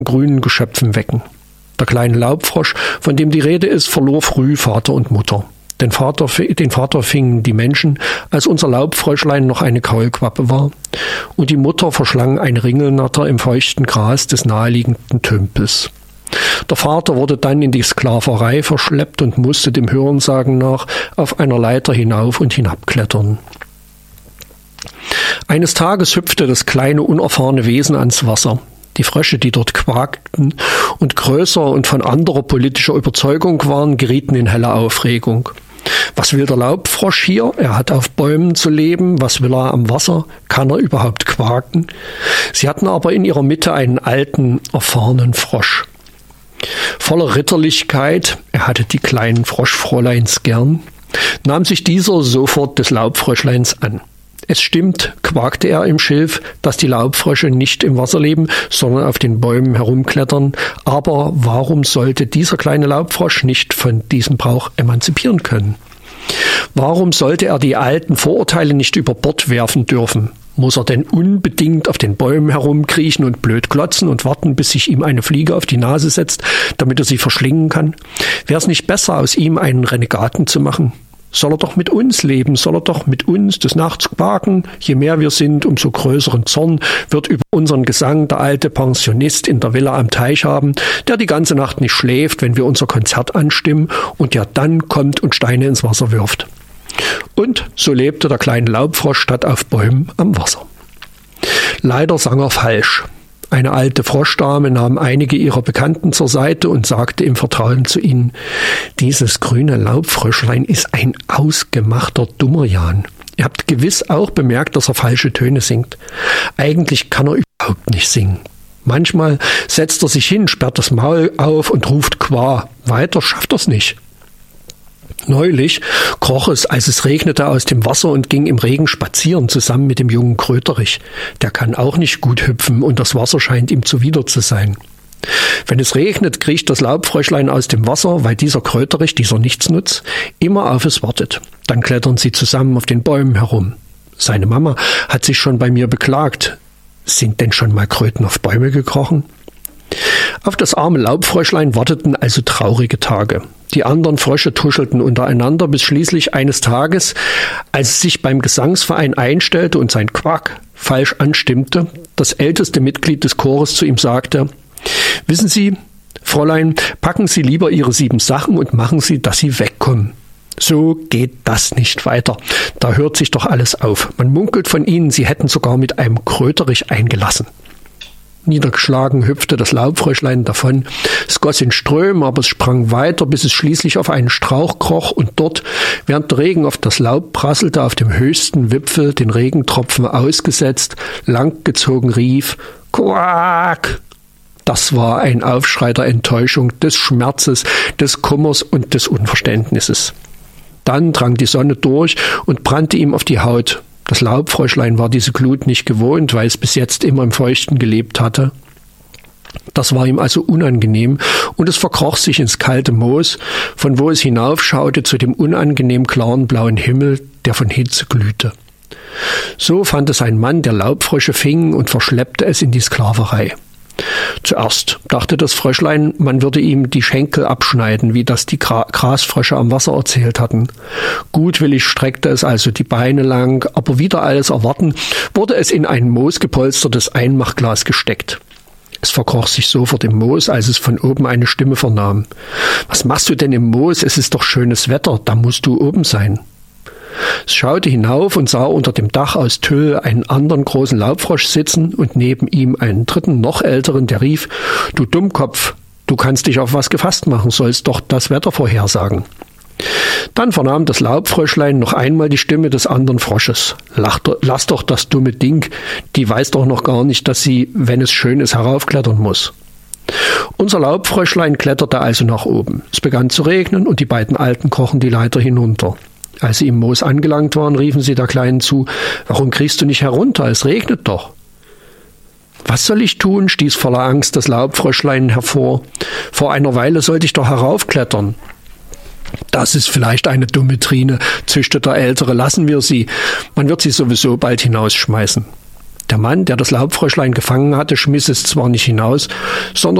grünen Geschöpfen wecken. Der kleine Laubfrosch, von dem die Rede ist, verlor früh Vater und Mutter. Den Vater fingen die Menschen, als unser Laubfröschlein noch eine Kaulquappe war, und die Mutter verschlang ein Ringelnatter im feuchten Gras des naheliegenden Tümpels. Der Vater wurde dann in die Sklaverei verschleppt und musste dem Hörensagen nach auf einer Leiter hinauf und hinabklettern. Eines Tages hüpfte das kleine, unerfahrene Wesen ans Wasser. Die Frösche, die dort quakten und größer und von anderer politischer Überzeugung waren, gerieten in helle Aufregung. Was will der Laubfrosch hier? Er hat auf Bäumen zu leben. Was will er am Wasser? Kann er überhaupt quaken? Sie hatten aber in ihrer Mitte einen alten, erfahrenen Frosch. Voller Ritterlichkeit, er hatte die kleinen Froschfräuleins gern, nahm sich dieser sofort des Laubfröschleins an. Es stimmt, quakte er im Schilf, dass die Laubfrösche nicht im Wasser leben, sondern auf den Bäumen herumklettern. Aber warum sollte dieser kleine Laubfrosch nicht von diesem Brauch emanzipieren können? Warum sollte er die alten Vorurteile nicht über Bord werfen dürfen? Muss er denn unbedingt auf den Bäumen herumkriechen und blöd glotzen und warten, bis sich ihm eine Fliege auf die Nase setzt, damit er sie verschlingen kann? Wäre es nicht besser, aus ihm einen Renegaten zu machen? Soll er doch mit uns leben, soll er doch mit uns des Nachts quaken. Je mehr wir sind, umso größeren Zorn wird über unseren Gesang der alte Pensionist in der Villa am Teich haben, der die ganze Nacht nicht schläft, wenn wir unser Konzert anstimmen und der dann kommt und Steine ins Wasser wirft. Und so lebte der kleine Laubfrosch statt auf Bäumen am Wasser. Leider sang er falsch. Eine alte Froschdame nahm einige ihrer Bekannten zur Seite und sagte im Vertrauen zu ihnen: Dieses grüne Laubfröschlein ist ein ausgemachter Dummerjan. Ihr habt gewiss auch bemerkt, dass er falsche Töne singt. Eigentlich kann er überhaupt nicht singen. Manchmal setzt er sich hin, sperrt das Maul auf und ruft Qua. Weiter schafft er's nicht. Neulich kroch es, als es regnete, aus dem Wasser und ging im Regen spazieren, zusammen mit dem jungen Kröterich. Der kann auch nicht gut hüpfen und das Wasser scheint ihm zuwider zu sein. Wenn es regnet, kriecht das Laubfröschlein aus dem Wasser, weil dieser Kröterich, dieser Nichtsnutz, immer auf es wartet. Dann klettern sie zusammen auf den Bäumen herum. Seine Mama hat sich schon bei mir beklagt. Sind denn schon mal Kröten auf Bäume gekrochen? Auf das arme Laubfröschlein warteten also traurige Tage. Die anderen Frösche tuschelten untereinander, bis schließlich eines Tages, als es sich beim Gesangsverein einstellte und sein Quack falsch anstimmte, das älteste Mitglied des Chores zu ihm sagte: Wissen Sie, Fräulein, packen Sie lieber Ihre 7 Sachen und machen Sie, dass Sie wegkommen. So geht das nicht weiter. Da hört sich doch alles auf. Man munkelt von Ihnen, Sie hätten sogar mit einem Kröterich eingelassen. Niedergeschlagen hüpfte das Laubfröschlein davon. Es goss in Strömen, aber es sprang weiter, bis es schließlich auf einen Strauch kroch und dort, während der Regen auf das Laub prasselte, auf dem höchsten Wipfel, den Regentropfen ausgesetzt, langgezogen rief: Quack! Das war ein Aufschrei der Enttäuschung, des Schmerzes, des Kummers und des Unverständnisses. Dann drang die Sonne durch und brannte ihm auf die Haut. Das Laubfröschlein war diese Glut nicht gewohnt, weil es bis jetzt immer im Feuchten gelebt hatte. Das war ihm also unangenehm und es verkroch sich ins kalte Moos, von wo es hinaufschaute zu dem unangenehm klaren blauen Himmel, der von Hitze glühte. So fand es ein Mann, der Laubfrösche fing und verschleppte es in die Sklaverei. Zuerst dachte das Fröschlein, man würde ihm die Schenkel abschneiden, wie das die Grasfrösche am Wasser erzählt hatten. Gutwillig streckte es also die Beine lang, aber wider alles Erwarten wurde es in ein moosgepolstertes Einmachglas gesteckt. Es verkroch sich sofort im Moos, als es von oben eine Stimme vernahm: Was machst du denn im Moos? Es ist doch schönes Wetter, da musst du oben sein. Es schaute hinauf und sah unter dem Dach aus Tüll einen anderen großen Laubfrosch sitzen und neben ihm einen dritten, noch älteren, der rief: Du Dummkopf, du kannst dich auf was gefasst machen, sollst doch das Wetter vorhersagen. Dann vernahm das Laubfröschlein noch einmal die Stimme des anderen Frosches: Lass doch das dumme Ding, die weiß doch noch gar nicht, dass sie, wenn es schön ist, heraufklettern muss. Unser Laubfröschlein kletterte also nach oben. Es begann zu regnen und die beiden Alten krochen die Leiter hinunter. Als sie im Moos angelangt waren, riefen sie der Kleinen zu: Warum kriechst du nicht herunter? Es regnet doch. Was soll ich tun? Stieß voller Angst das Laubfröschlein hervor. Vor einer Weile sollte ich doch heraufklettern. Das ist vielleicht eine dumme Trine, zischte der Ältere. Lassen wir sie. Man wird sie sowieso bald hinausschmeißen. Der Mann, der das Laubfröschlein gefangen hatte, schmiss es zwar nicht hinaus, sondern